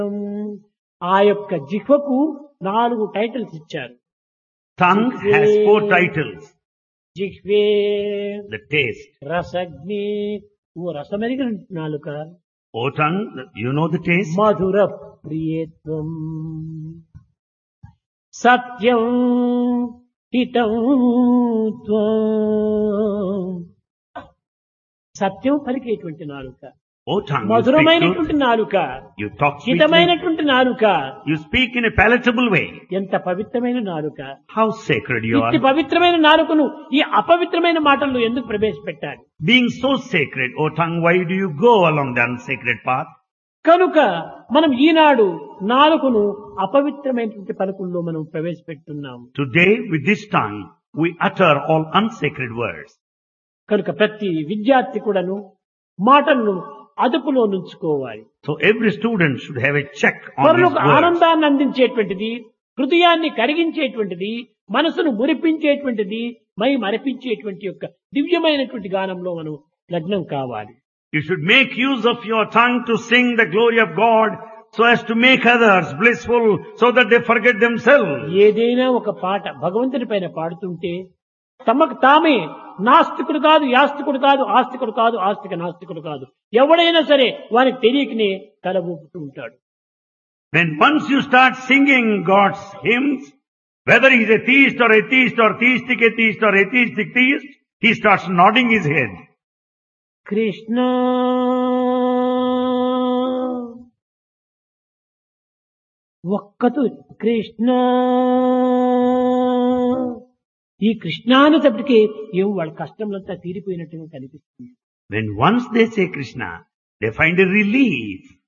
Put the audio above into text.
ఆ యొక్క జిహ్వకు 4 టైటిల్స్ ఇచ్చారు. Tongue has 4 titles. జిహ్వే, The taste. రసగ్ని, ఓ రసమెరిగిన నాలుక, O tongue, you know the taste? మధుర ప్రియేత్వం, సత్యం హితం త్వం. సత్యం పలికేటువంటి నాలుక, O tongue, you speak మధురమైనటువంటి truth. నాలుక, You talk sweetly. హితమైనటువంటి నాలుక, You speak in a palatable way. ఎంత పవిత్రమైన నాలుక. How sacred you ఇట్టి are. పవిత్రమైన నాలుకను ఈ అపవిత్రమైన మాటల్లో ఎందుకు ప్రవేశపెట్టాలి? Being so sacred, O tongue, why do you go along the unsacred path? కనుక మనం ఈనాడు నాలుకను అపవిత్రమైనటువంటి పలుకుల్లో మనం ప్రవేశపెడుతున్నాం. Today, with this tongue, we utter all unsacred words. కనుక ప్రతి విద్యార్థి కూడాను మాటలను అదుపులో నుంచుకోవాలి. So every student should have a check on his పరులకు words. ఆనందాన్ని అందించేటువంటిది, హృదయాన్ని కరిగించేటువంటిది, మనసును మురిపించేటువంటిది, మై మరిపించేటువంటి యొక్క దివ్యమైనటువంటి గానంలో మనం లగ్నం కావాలి. You should make use of your tongue to sing the glory of God so as to make others blissful so that they forget themselves. ఏదైనా ఒక పాట భగవంతుని పైన పాడుతుంటే తమకు తామే నాస్తికుడు కాదు, యాస్తికుడు కాదు, ఆస్తికుడు కాదు, ఆస్తిక నాస్తికుడు కాదు, ఎవడైనా సరే వారికి తెలియకనే తల ఊపుతూ ఉంటాడు. When once you start singing God's hymns, whether he's a theist or theistic atheist or atheistic theist, he starts nodding his head. Krishna ఒక్కతు Krishna, ఈ కృష్ణానప్పటికీ ఏం వాళ్ళ కష్టంలంతా తీరిపోయినట్టుగా కనిపిస్తుంది. When once they say Krishna, they find a relief.